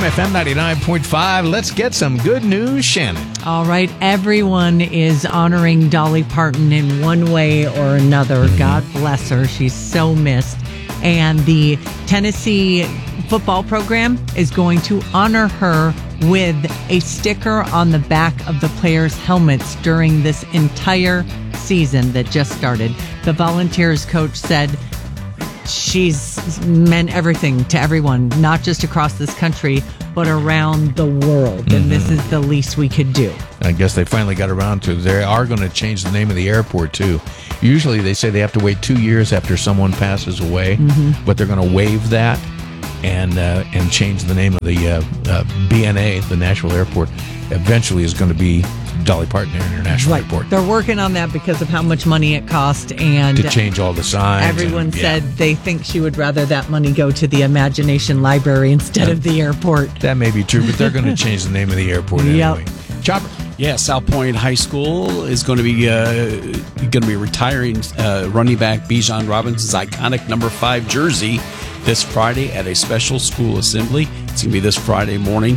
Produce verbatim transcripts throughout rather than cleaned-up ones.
F M ninety-nine point five. Let's get some good news, Shannon. All right. Everyone is honoring Dolly Parton in one way or another. Mm-hmm. God bless her. She's so missed. And the Tennessee football program is going to honor her with a sticker on the back of the players' helmets during this entire season that just started. The Volunteers coach said she's meant everything to everyone, not just across this country, but around the world. Mm-hmm. And this is the least we could do. I guess they finally got around to, they are going to change the name of the airport, too. Usually they say they have to wait two years after someone passes away, mm-hmm. but they're going to waive that and uh, and change the name of the uh, uh, B N A, the Nashville Airport. Eventually is going to be Dolly Parton International right. Airport. They're working on that because of how much money it cost. And to change all the signs. Everyone and, said yeah. they think she would rather that money go to the Imagination Library instead of the airport. That may be true, but they're going to change the name of the airport anyway. Yep. Chopper. Yeah, South Point High School is going to be uh, going to be retiring uh, running back Bijan Robinson's iconic number five jersey this Friday at a special school assembly. It's going to be this Friday morning.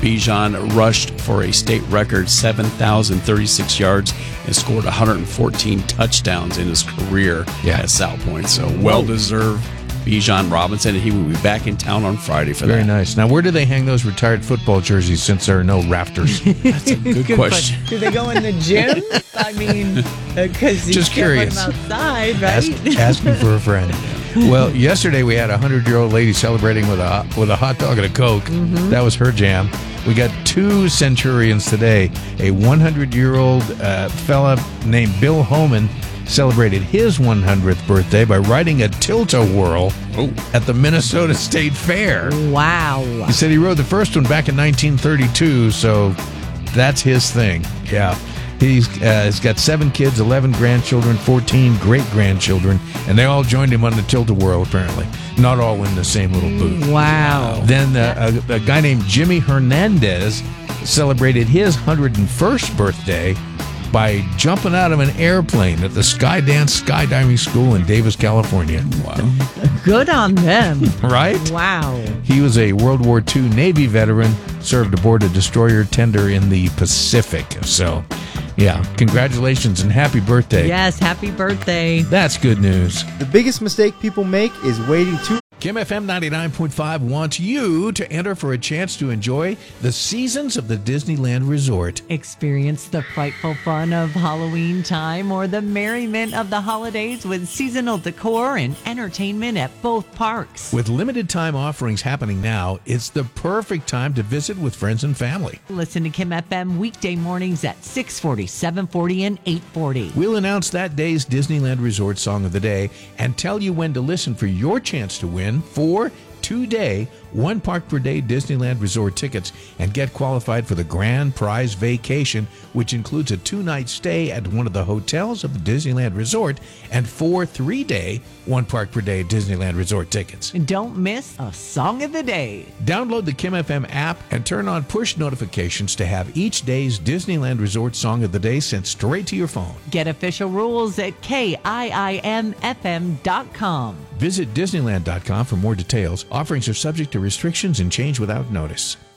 Bijan rushed for a state record seven thousand thirty-six yards and scored one hundred fourteen touchdowns in his career yeah. at South Point. So well-deserved Bijan Robinson, and he will be back in town on Friday for Very that. Very nice. Now, where do they hang those retired football jerseys since there are no rafters? That's a good, good question. question. Do they go in the gym? I mean, because you Just can't curious. put them outside, right? Ask, asking for a friend. Well, yesterday we had a hundred-year-old lady celebrating with a with a hot dog and a Coke. Mm-hmm. That was her jam. We got two centurions today. A hundred-year-old uh, fella named Bill Homan celebrated his one hundredth birthday by riding a tilt-a-whirl oh. at the Minnesota State Fair. Wow. He said he rode the first one back in nineteen thirty-two, so that's his thing. Yeah. He's, uh, he's got seven kids, eleven grandchildren, fourteen great-grandchildren, and they all joined him on the tilt-a-whirl, apparently. Not all in the same little booth. Wow. Then uh, a, a guy named Jimmy Hernandez celebrated his one hundred first birthday by jumping out of an airplane at the Skydance Skydiving School in Davis, California. Wow. Good on them. Right? Wow. He was a World War Two Navy veteran, served aboard a destroyer tender in the Pacific. So, yeah, congratulations and happy birthday. Yes, happy birthday. That's good news. The biggest mistake people make is waiting too. Kim F M ninety-nine point five wants you to enter for a chance to enjoy the seasons of the Disneyland Resort. Experience the frightful fun of Halloween time or the merriment of the holidays with seasonal decor and entertainment at both parks. With limited time offerings happening now, it's the perfect time to visit with friends and family. Listen to Kim F M weekday mornings at six forty, seven forty, and eight forty. We'll announce that day's Disneyland Resort Song of the Day and tell you when to listen for your chance to win four two-day, one park per day Disneyland Resort tickets and get qualified for the grand prize vacation, which includes a two-night stay at one of the hotels of the Disneyland Resort and four three-day, one park per day Disneyland Resort tickets. And don't miss a Song of the Day. Download the Kim F M app and turn on push notifications to have each day's Disneyland Resort Song of the Day sent straight to your phone. Get official rules at K I I M F M dot com. Visit Disneyland dot com for more details. Offerings are subject to restrictions and change without notice.